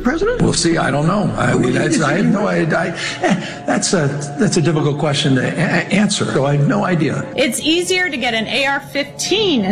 president? We'll see. I don't know. I have no idea. That's a difficult question to answer. So I have no idea. It's easier to get an AR-15